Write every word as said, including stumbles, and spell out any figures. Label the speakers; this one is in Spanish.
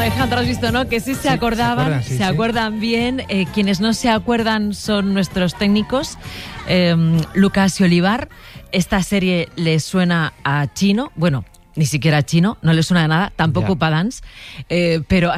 Speaker 1: Alejandro, has visto, ¿no? Que sí se
Speaker 2: Sí,
Speaker 1: acordaban,
Speaker 2: se acuerdan, sí,
Speaker 1: se
Speaker 2: sí.
Speaker 1: acuerdan bien. Eh, quienes no se acuerdan son nuestros técnicos, eh, Lucas y Olivar. Esta serie les suena a chino, bueno, ni siquiera a chino, no les suena de nada, tampoco
Speaker 2: Ya.
Speaker 1: para dance, eh, pero